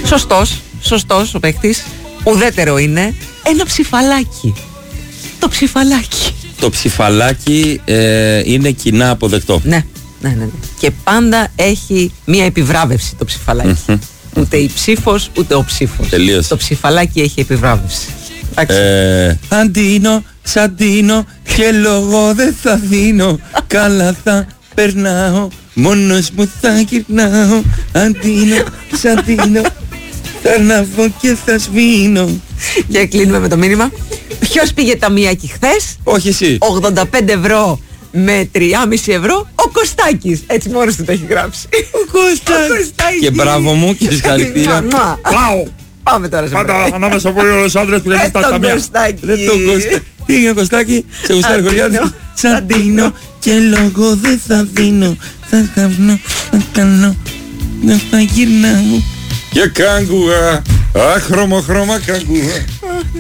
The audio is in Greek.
Σωστός ο παίκτης. Ουδέτερο είναι ένα ψηφαλάκι. Το ψηφαλάκι. Το ψηφαλάκι είναι κοινά αποδεκτό. Ναι. Και πάντα έχει μία επιβράβευση το ψηφαλάκι. Ούτε η ψήφος, ούτε ο ψήφος. Τελείως. Το ψηφαλάκι έχει επιβράβευση. Αντίνο, σαντίνο και λόγο δεν θα δίνω. Καλά θα περνάω, μόνος μου θα γυρνάω. Αντίνο, σαντίνο, θα αναβώ και θα σβήνω. Και κλείνουμε με το μήνυμα. Ποιος πήγε ταμιακή χθες? Όχι εσύ. 85 ευρώ με 3,5 ευρώ ο Κωστάκης. Έτσι μόνος του το έχει γράψει. Ο Κωστάκης. Και μπράβο μου και συγχαρητήρια. Πάμε τώρα σε Πάντα ανάμεσα από όλους τους άντρες που δεν τα ταμεία. Δεν τον Κωστάκη. Τι είναι Κωστάκη? Σε γουστάρει χωριάδι. Σαντίνο και λόγο δεν θα δίνω. Θα καυνώ, θα κάνω, δεν θα γυρνάω. Και κάγκουγα, αχρώμα χρώμα κάγκουγα.